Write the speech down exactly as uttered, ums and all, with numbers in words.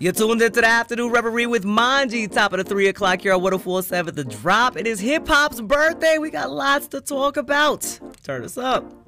You're tuned into the Afternoon Reverie with Manji, top of the three o'clock here on one oh four point seven The Drop. It is hip hop's birthday. We got lots to talk about. Turn us up.